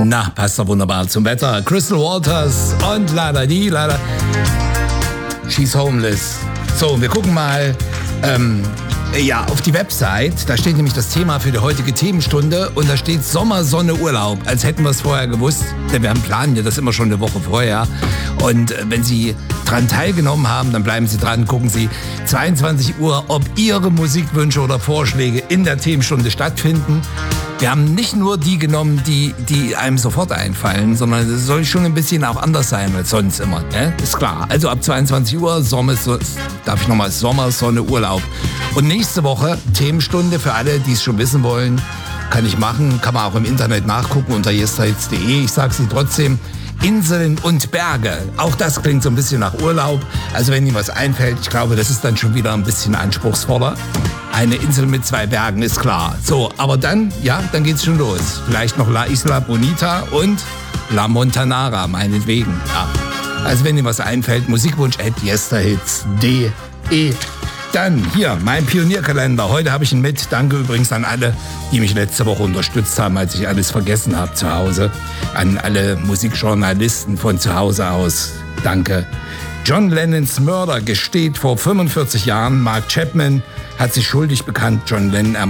Na, passt doch wunderbar zum Wetter. Crystal Waters und leider She's Homeless. So, wir gucken mal auf die Website. Da steht nämlich das Thema für die heutige Themenstunde und da steht Sommer, Sonne, Urlaub. Als hätten wir es vorher gewusst, denn wir planen ja das immer schon eine Woche vorher. Und wenn Sie dran teilgenommen haben, dann bleiben Sie dran, gucken Sie 22 Uhr, ob Ihre Musikwünsche oder Vorschläge in der Themenstunde stattfinden. Wir haben nicht nur die genommen, die einem sofort einfallen, sondern es soll schon ein bisschen auch anders sein als sonst immer. Ne? Ist klar. Also ab 22 Uhr, Sommer, Sonne, Urlaub. Und nächste Woche Themenstunde für alle, die es schon wissen wollen. Kann ich machen, kann man auch im Internet nachgucken unter yesterhits.de. Ich sage Sie trotzdem, Inseln und Berge. Auch das klingt so ein bisschen nach Urlaub. Also wenn Ihnen was einfällt, ich glaube, das ist dann schon wieder ein bisschen anspruchsvoller. Eine Insel mit 2 Bergen ist klar. So, aber dann geht's schon los. Vielleicht noch La Isla Bonita und La Montanara, meinetwegen. Ja. Also wenn Ihnen was einfällt, musikwunsch@yesterhits.de. Dann hier, mein Pionierkalender. Heute habe ich ihn mit. Danke übrigens an alle, die mich letzte Woche unterstützt haben, als ich alles vergessen habe zu Hause. An alle Musikjournalisten von zu Hause aus. Danke. John Lennons Mörder gesteht vor 45 Jahren. Mark Chapman hat sich schuldig bekannt. John Lennon